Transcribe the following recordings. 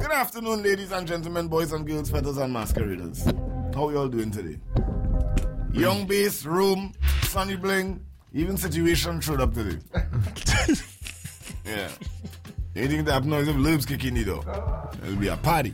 Good afternoon, ladies and gentlemen, boys and girls, feathers and masqueraders. How you all doing today? Young Base, Room, Sunny Bling, even Situation showed up today. Yeah. Anything that happens if Lubes kicking it though. It'll be a party.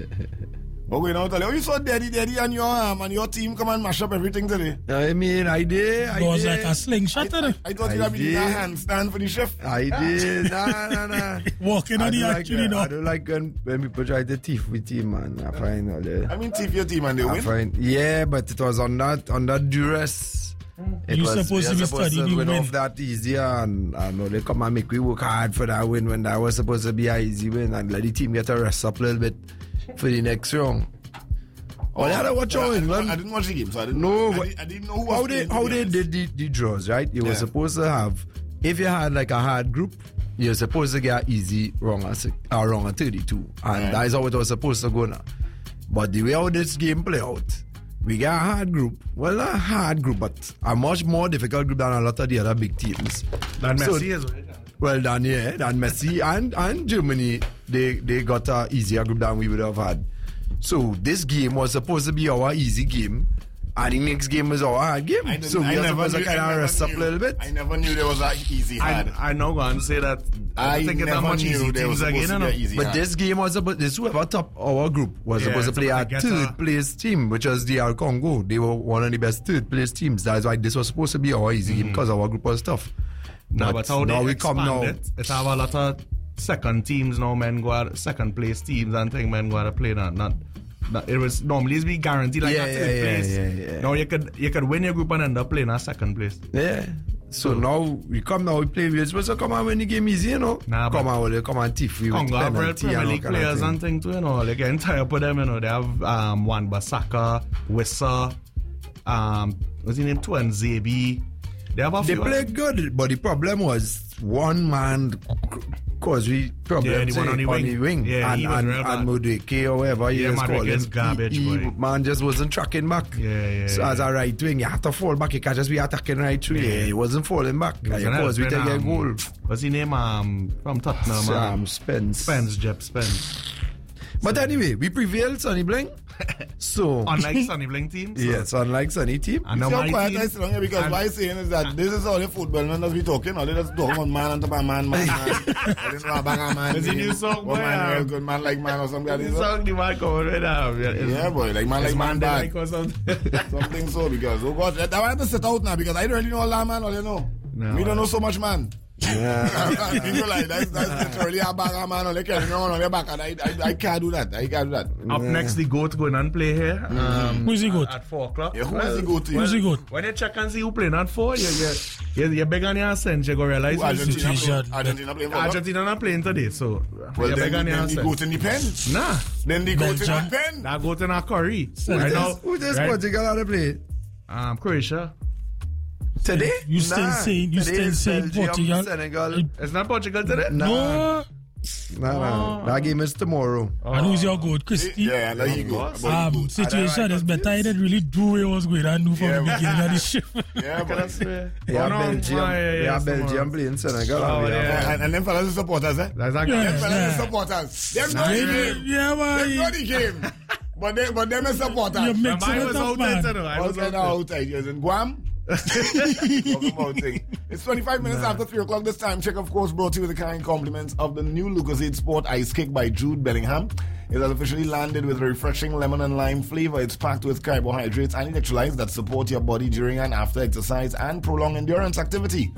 Okay, now tell you, you saw Daddy and your team come and mash up everything today. I mean, I did. It was like a slingshot today. I thought you'd have been in a handstand for the chef. I did. Nah. Walking on the actually, no. I don't like when people try to thief with team, man. I find all that. I mean, thief your team and they win. Yeah, but it was under duress. You're supposed to be studying win win. off that easier, and I know they come and make we work hard for that win when that was supposed to be an easy win, and let the team get a rest up a little bit for the next round. Oh, they had to watch out, England. I didn't watch the game, so I didn't know. I didn't know who was how they did the draws, right? You were supposed to have, if you had like a hard group, you're supposed to get easy wrong at 32, and that is how it was supposed to go now. But the way how this game play out, we got a hard group. Well, not a hard group, but a much more difficult group than a lot of the other big teams. Than Messi as well. Well, than Messi and Germany, they got a easier group than we would have had. So this game was supposed to be our easy game, and the next game was our hard game. So we were supposed to kind of rest up a little bit. I never knew there was an easy hard. I know going to say that. I think it's much easy teams again. But this game was supposed, this whoever top our group was supposed to play a third place team, which was DR Congo. They were one of the best third place teams. That's why this was supposed to be our easy game, because our group was tough. But how now they expand it have a lot of second teams now, men go out, second place teams and things men go out to play not it was normally be guaranteed like third place. Yeah. Now you could win your group and end up playing a second place. Yeah. So now we play. We're supposed to come and win the game easy, you know. Come and thief. We Congo have real Premier League players and things too, you know. Like getting tired of them, you know. They have Wan Bissaka, Wissa, what's his name? Tuanzebe. They play good, but the problem was one man cause we problems on the wing. Yeah, and Mudeke or whatever he is called him. Garbage, man just wasn't tracking back. So as a right wing, you have to fall back. You can't just be attacking right through. He wasn't falling back. Because we take a goal. What's his name? From Tottenham. Spence. But anyway, we prevailed, Sonny Bling. So unlike Sonny Bling team. Yes, unlike Sonny team. And so quiet I sit down because what I'm saying is that this is all the football men that we talking. All they just talk on man on top of man. I didn't know about a man. Is it new song, boy? Man, real good man like man or something. This song the man come right now. Yeah, boy, like man bad. Something so because oh God, I want to sit out now because I don't really know all that man. All you know, we don't know so much man. Yeah. People like that's literally a bag of man on the back and I can't do that. Up next the GOAT going and play here. Who's the GOAT? At 4 o'clock. Yeah, who's the GOAT? Who's the GOAT? When you check and see who playing at 4, you're big on your sense, you go realize Argentina not playing today, so well, then the GOAT in the pen? Nah. Then the GOAT in the pen? That GOAT in a curry. Who just Portugal how to play? Croatia. Today? You still saying Portugal? Senegal. It's not Portugal today? No. That game is tomorrow. And who's your GOAT? Christy? Yeah, there you go. Situation is better. I didn't really do what I was going to do from the beginning of the shift. Yeah, but Belgium playing Senegal. And them fellas are supporters, eh? That's exactly. Them fellas are supporters. Them know the game. Yeah, man. Them know the game. But them are supporters. You're mixing it up, man. I was outside. You're in Guam. It's 25 minutes after 3 o'clock. This time check, of course, brought to you with the kind compliments of the new Lucozade Sport Ice Kick by Jude Bellingham. It has officially landed with a refreshing lemon and lime flavor. It's packed with carbohydrates and electrolytes that support your body during and after exercise and prolong endurance activity.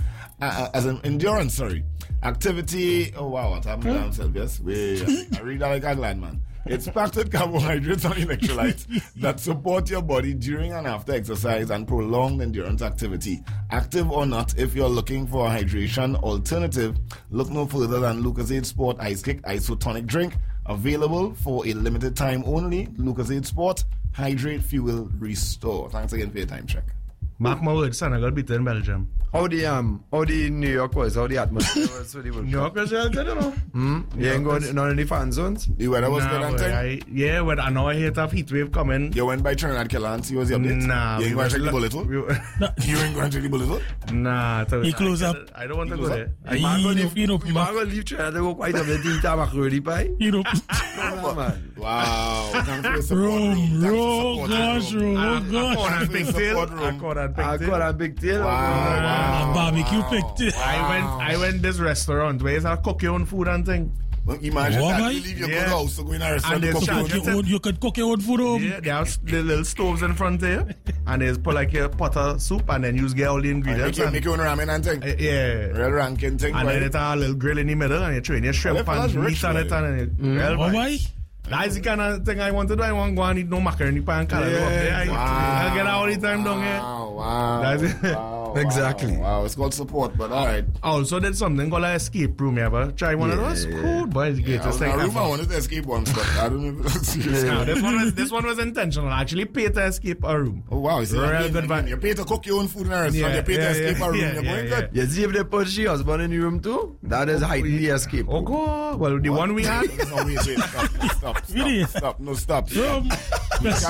Activity. Oh wow, what happened to himself? Yes, I read that like a glad man. It's packed with carbohydrates and electrolytes that support your body during and after exercise and prolonged endurance activity. Active or not, if you're looking for a hydration alternative, look no further than Lucozade Sport Ice Kick Isotonic Drink. Available for a limited time only. Lucozade Sport. Hydrate, fuel, restore. Thanks again for your time check. Mark my words, Senegal beating Belgium. How the New York was? How the atmosphere was? New York was good, you know. You ain't going none of the fan zones? The weather was good and thing? Yeah, when I know I hit a heat wave coming. You went by Trinidad Killer and see what's the update? Nah. You ain't going to check the bullet hole? You ain't going to check the bullet hole? Nah. He close up. I don't want to go there. I'm going to leave Trinidad to go quite a bit in macaroni pie. You know. Wow. Oh gosh. Accord and pigtail. Wow. Barbecue pigtail. I went this restaurant where you cook your own food and thing. Well, imagine What, that man? you leave your good house to go in a restaurant And to cook there's your own. You could cook your own food home. Yeah, they have the little stoves in front there, and there's put like a pot of soup, and then you get all the ingredients. Make your own ramen and thing. Yeah. Real ranking thing. And then it's a little grill in the middle, and you throw in your shrimp Well, and that's meat rich, on it, man. and Oh, why? that's the kind of thing I want to do. I want to go and eat no macaroni pie and carrot. I get out all the time down here. Wow. That's it. Wow. Exactly. Wow. It's called support, but all right. Also, did something called an escape room. You ever try one of those? Cool, boy. It's I greatest was in thing a room I ever. wanted to escape once, but I don't know if it's serious. No, this one was intentional. I actually paid to escape a room. Oh, wow. You see, Real again, good again, vibe. you pay to cook your own food in a restaurant. You pay to escape a room. You're going good. You see if they put she husband in the room too? That is hiding the escape. Oh, God. Well, the one we had. No, wait. Stop. Really? Stop. No, stop. Room. Room.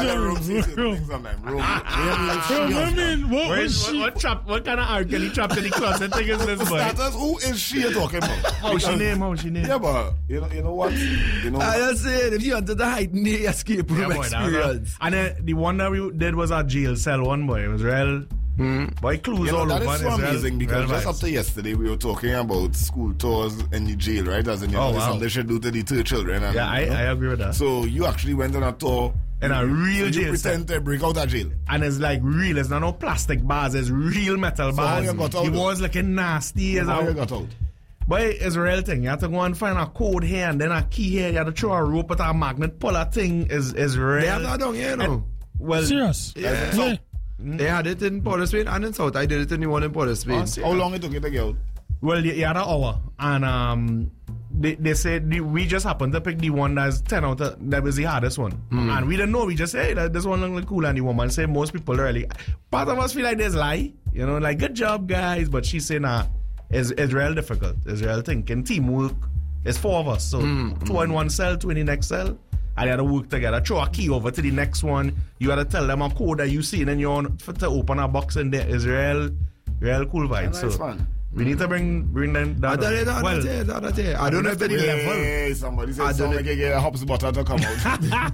I mean, what was she? What kind of R. Kelly trapped in the closet thing is this, boy? Starters, who is she talking about? How she name? Yeah, but you know what? I just said, if you wanted to heighten the escape room experience. And the one that we did was a jail cell one, boy. It was real. Boy, clues all that over. is so amazing because just vibes. up to yesterday we were talking about school tours in the jail, right? As in, something they should do to the two children. And, Yeah, I agree with that. So you actually went on a tour In a real so jail you pretend to break out of jail. And it's like real. It's not no plastic bars. It's real metal So how bars. you got out He though? was looking nasty. How you got out? But it's a real thing. You have to go and find a code here and then a key here. You have to throw a rope at a magnet. Pull a thing is real. They have that down here, no? Well, Serious? Yeah. They had it in Port of Spain and in South. I did it in the one in Port of Spain. How long it took you to get out? Well, you had an hour. And they said we just happened to pick the one that's 10 out of, that was the hardest one. And we didn't know. We just say, hey, this one look cool. And the woman said most people really, part of us feel like there's lie. You know, like, good job, guys. But she said, nah, it's real difficult. It's real thinking. Teamwork. It's 4 of us. So 2 in one cell, 2 in the next cell. And you had to work together. Throw a key over to the next one. You had to tell them a code that you see, and then you want to open a box in there. It's real cool vibe. Nice So fun. we need to bring them down. I don't know if any level. Hey, somebody said sound like you get a hops butter to come out. I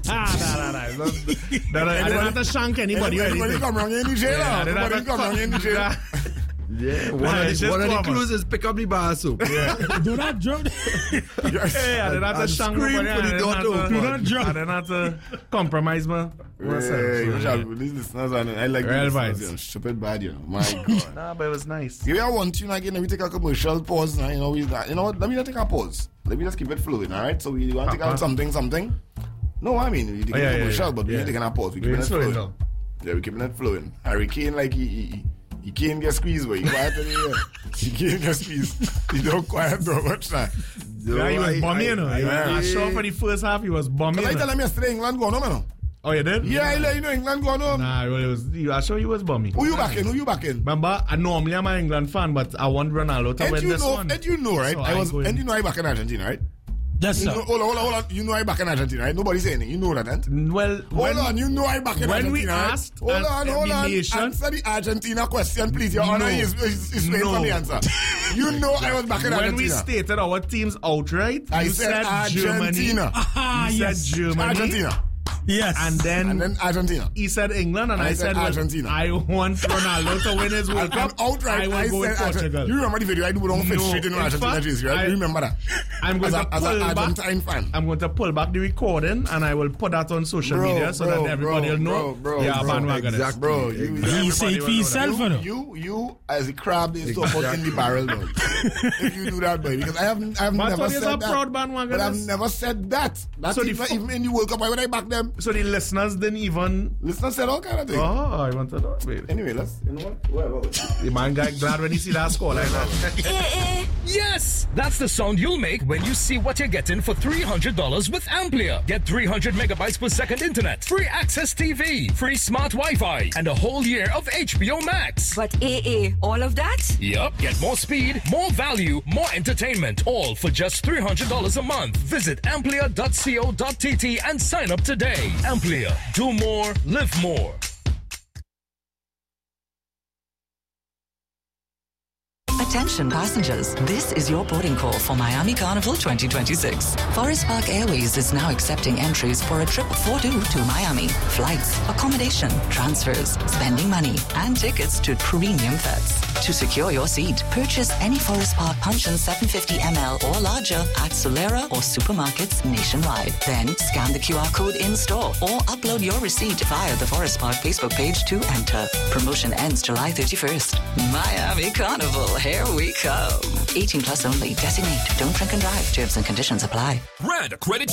didn't have to shank anybody or Anybody anything. come wrong in the jail? Anybody come wrong in the jail? Yeah, one of the clues is pick up the bar soap. Do not jump. Hey, I didn't have to And shank scream nobody. for the door to open. Do not jump. I didn't have to compromise, man. Hey, these listeners, I like Real these vibes. listeners, you know, stupid bad, you know. My God. Nah, but it was nice. Give me a one tune again, let me take a commercial pause now, you know, you know what, let me just take a pause. Let me just keep it flowing, alright? So we want to take out something. No, I mean, we take a commercial, but we're taking a pause. We're keeping it flowing. Yeah, we're keeping it flowing. Hurricane, like, he can't get squeezed, but he quiet in the air. He can't get squeezed. He don't quiet too much now. Yeah, he was bumming, you know. I saw for the first half, he was bumming. Because I tell him yesterday England going home, you know. Oh, you did? Yeah, I let you know England going home. Nah, well, I saw he was bumming. Who you backing? Remember, normally I'm an England fan, but I want Ronaldo to win this one. And you know, right? So and you know I back in Argentina, right? Yes, You sir. know, hold on. You know I back in Argentina, right? Nobody say anything. You know that, right? Well, Hold on, you know I back in when Argentina, we right? asked Hold on. elimination- Answer the Argentina question, please. Your Honor is waiting for the answer. You know I was back in when Argentina. we stated our teams outright, I you said Germany. Argentina. Ah, You yes. said Germany. Argentina. Yes. And then Argentina. he said England, and I I said said, well, Argentina. I want Ronaldo to win his World Cup. Outright, I will I go with said Argentina. Portugal. You remember the video I do with fit straight in in Argentina fact, jersey, right? You remember that? I'm going As to an pull back. Argentine fan. I'm going to pull back the recording, and I will put that on social media so that everybody will know. Bandwagon. Exactly. Bro, He say it for himself, you know. You as a crab is so put in the barrel, though. If you do that, boy, because I have never Tony is said a that. proud bandwagon. But I've never said that. That's So even in the World Cup. Why would I back them? So the listeners didn't even... Listeners said all kind of things. Oh, I want to know. Wait. Anyway, let's... You know what? Whatever. The man got glad when he see that score like that. Yes! That's the sound you'll make when you see what you're getting for $300 with Amplia. Get 300 megabytes per second internet, free access TV, free smart Wi-Fi, and a whole year of HBO Max. But all of that? Yup. Get more speed, more value, more entertainment, all for just $300 a month. Visit amplia.co.tt and sign up today. Amplia. Do more, live more. Attention passengers, this is your boarding call for Miami Carnival 2026. Forest Park Airways is now accepting entries for a trip for two to Miami. Flights, accommodation, transfers, spending money, and tickets to premium pets. To secure your seat, purchase any Forest Park Punch in 750 ml or larger at Solera or supermarkets nationwide. Then scan the QR code in store or upload your receipt via the Forest Park Facebook page to enter. Promotion ends July 31st. Miami Carnival, here we come. 18 plus only. Designate. Don't drink and drive. Terms and conditions apply. Red Credit